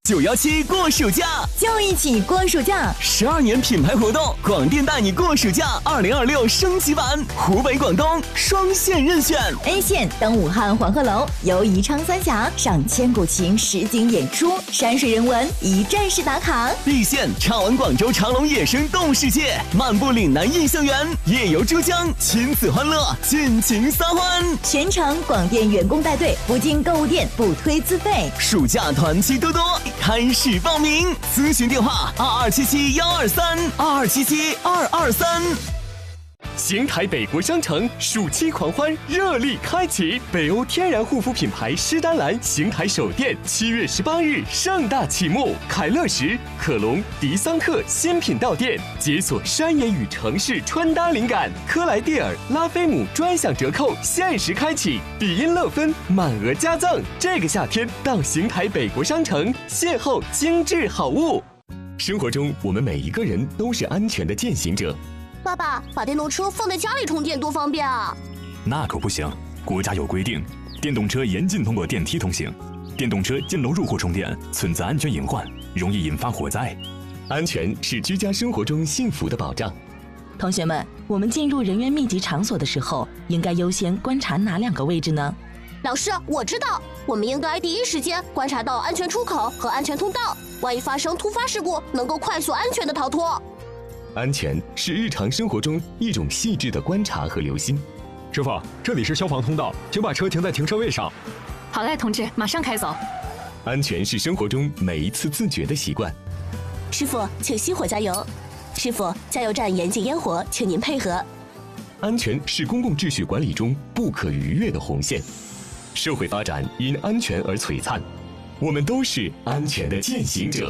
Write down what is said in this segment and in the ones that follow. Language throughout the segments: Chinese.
917过暑假， 就一起过暑假 ！12年品牌活动，广电带你过暑假2026升级版，湖北、广东双线任选。 A 线登武汉黄鹤楼，游宜昌三峡，赏千古情实景演出，山水人文一站式打卡。 B 线畅玩广州长隆野生动物世界，漫步岭南印象园，夜游珠江，亲子欢乐，尽情撒欢。 全程广电员工带队，不进购物店，不推自费。 暑假团期多多，开始报名，咨询电话2277-123，2277-223。邢台北国商城暑期狂欢热力开启，北欧天然护肤品牌诗丹兰邢台首店7月18日盛大启幕，凯乐石、可隆、迪桑特新品到店，解锁山野与城市穿搭灵感，科莱蒂尔、拉菲姆专享折扣限时开启，比音乐芬满额加赠。这个夏天到邢台北国商城邂逅精致好物。生活中，我们每一个人都是安全的践行者。 爸爸，把电动车放在家里充电多方便啊！ 那可不行，国家有规定，电动车严禁通过电梯通行，电动车进楼入户充电存在安全隐患，容易引发火灾。 安全是居家生活中幸福的保障。 同学们，我们进入人员密集场所的时候，应该优先观察哪2个位置呢？ 老师，我知道，我们应该第一时间观察到安全出口和安全通道，万一发生突发事故，能够快速安全的逃脱。 安全是日常生活中一种细致的观察和留心。 师傅，这里是消防通道，请把车停在停车位上。 好嘞，同志，马上开走。 安全是生活中每一次自觉的习惯。 师傅，请熄火加油。师傅，加油站严禁烟火，请您配合。 安全是公共秩序管理中不可逾越的红线。社会发展因安全而璀璨，我们都是安全的践行者。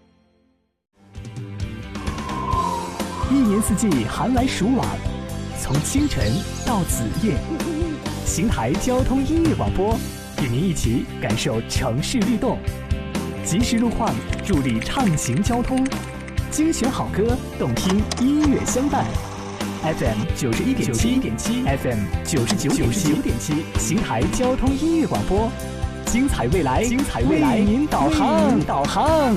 一年四季寒来暑往，从清晨到子夜，邢台交通音乐广播与您一起感受城市律动，及时路况助力畅行交通，精选好歌，动听音乐相伴。FM 91.7 FM 99.7，邢台交通音乐广播，精彩未来，为您导航。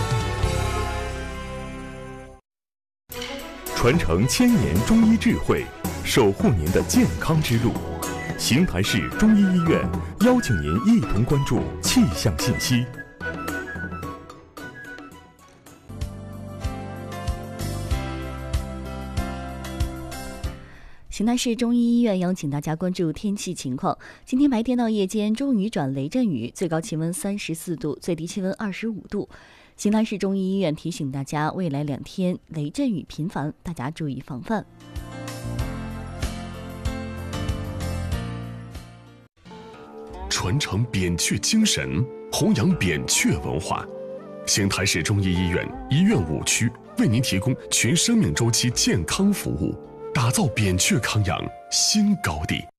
传承1000年中医智慧，守护您的健康之路。邢台市中医医院邀请您一同关注气象信息。 邢台市中医医院邀请大家关注天气情况。今天白天到夜间中雨转雷阵雨，最高气温34度，最低气温25度。邢台市中医医院提醒大家，未来2天雷阵雨频繁，大家注意防范。 传承扁鹊精神，弘扬扁鹊文化。邢台市中医医院医院5区为您提供全生命周期健康服务，打造扁鹊康养新高地。